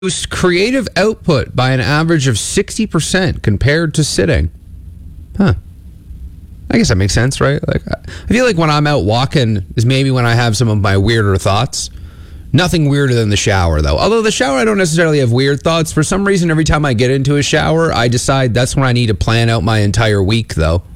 creative output by an average of 60% compared to sitting. Huh. I guess that makes sense, right? Like, I feel like when I'm out walking is maybe when I have some of my weirder thoughts. Nothing weirder than the shower, though. Although the shower, I don't necessarily have weird thoughts. For some reason, every time I get into a shower, I decide that's when I need to plan out my entire week, though.